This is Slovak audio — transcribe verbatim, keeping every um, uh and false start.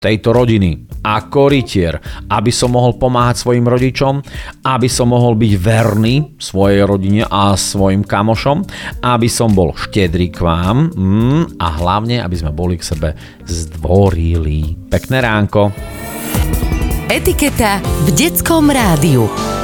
tejto rodiny ako rytier, aby som mohol pomáhať svojim rodičom, aby som mohol byť verný svojej rodine a svojim kamošom, aby som bol štedrý k vám mm, a hlavne, aby sme boli k sebe zdvorili. Pekné ránko. Etiketa v Detskom rádiu.